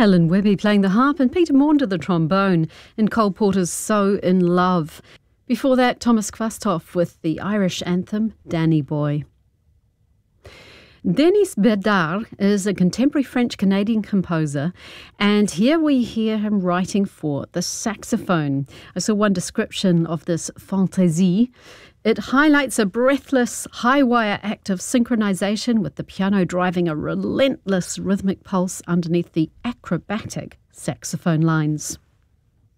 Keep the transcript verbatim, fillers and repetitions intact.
Helen Webby playing the harp and Peter Maunder the trombone in Cole Porter's So in Love. Before that, Thomas Kvasthoff with the Irish anthem, Danny Boy. Denis Bedard is a contemporary French-Canadian composer, and here we hear him writing for the saxophone. I saw one description of this fantaisie. It highlights a breathless, high-wire act of synchronization with the piano driving a relentless rhythmic pulse underneath the acrobatic saxophone lines.